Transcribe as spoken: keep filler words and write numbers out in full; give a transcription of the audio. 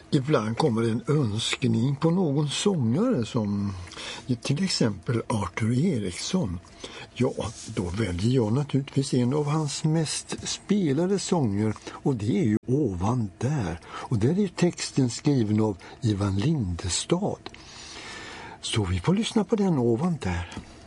Ibland kommer en önskning på någon sångare som till exempel Arthur Eriksson. Ja, då väljer jag naturligtvis en av hans mest spelade sånger och det är ju Ovan där. Och där är ju texten skriven av Ivan Lindestad. Så vi får lyssna på den Ovan där.